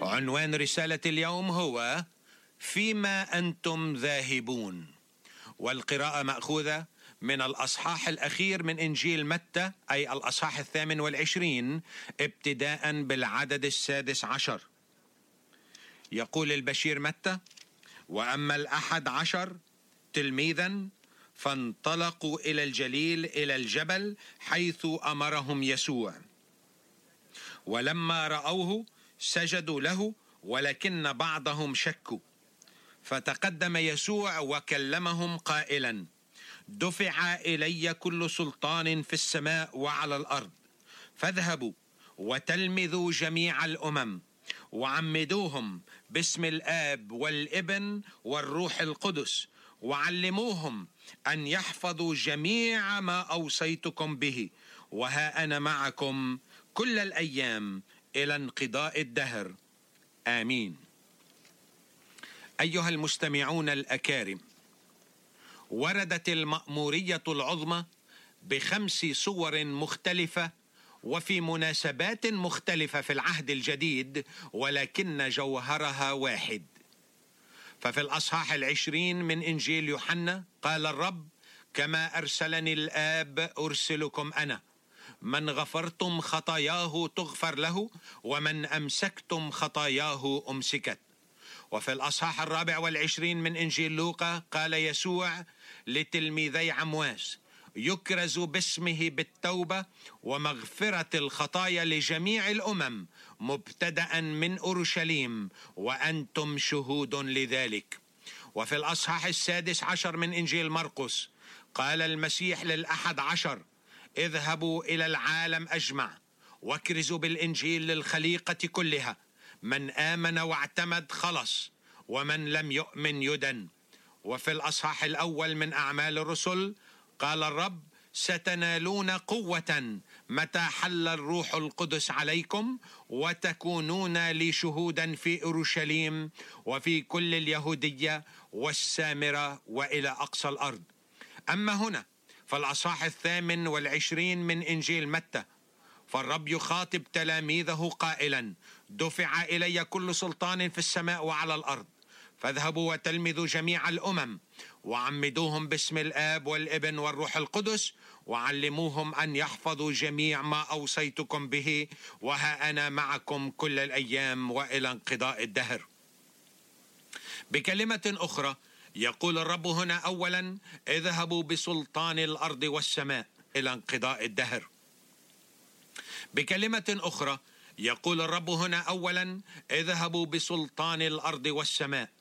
عنوان رسالة اليوم هو فيما أنتم ذاهبون، والقراءة مأخوذة من الأصحاح الأخير من إنجيل متى، أي الأصحاح 28 ابتداء بالعدد 16. يقول البشير متى: وأما 11 تلميذا فانطلقوا إلى الجليل إلى الجبل حيث أمرهم يسوع، ولما رأوه سجدوا له، ولكن بعضهم شكوا. فتقدم يسوع وكلمهم قائلا: دفع إلي كل سلطان في السماء وعلى الأرض، فاذهبوا وتلمذوا جميع الأمم وعمدوهم باسم الآب والابن والروح القدس، وعلموهم أن يحفظوا جميع ما أوصيتكم به، وها أنا معكم كل الأيام إلى انقضاء الدهر. آمين. أيها المستمعون الأكارم، وردت المأمورية العظمى ب5 صور مختلفة وفي مناسبات مختلفة في العهد الجديد، ولكن جوهرها واحد. ففي الأصحاح 20 من إنجيل يوحنا قال الرب: كما أرسلني الآب أرسلكم أنا، من غفرتم خطاياه تغفر له، ومن أمسكتم خطاياه أمسكت. وفي الأصحاح 24 من إنجيل لوقا قال يسوع لتلميذي عمواس: يكرز باسمه بالتوبة ومغفرة الخطايا لجميع الأمم مبتدأ من أورشليم، وأنتم شهود لذلك. وفي الأصحاح 16 من إنجيل مرقس قال المسيح لل11: اذهبوا إلى العالم أجمع واكرزوا بالإنجيل للخليقة كلها، من آمن واعتمد خلص، ومن لم يؤمن يدن. وفي الأصحاح الأول من أعمال الرسل قال الرب: ستنالون قوة متى حل الروح القدس عليكم، وتكونون لي شهودا في أورشليم وفي كل اليهودية والسامرة وإلى أقصى الأرض. أما هنا فالأصحاح 28 من إنجيل متى، فالرب يخاطب تلاميذه قائلا: دفع إلي كل سلطان في السماء وعلى الأرض، فاذهبوا وتلمذوا جميع الأمم وعمدوهم باسم الآب والابن والروح القدس، وعلموهم أن يحفظوا جميع ما أوصيتكم به، وها أنا معكم كل الأيام وإلى انقضاء الدهر. بكلمة أخرى يقول الرب هنا: أولا اذهبوا بسلطان الأرض والسماء إلى انقضاء الدهر. بكلمة أخرى يقول الرب هنا: أولا اذهبوا بسلطان الأرض والسماء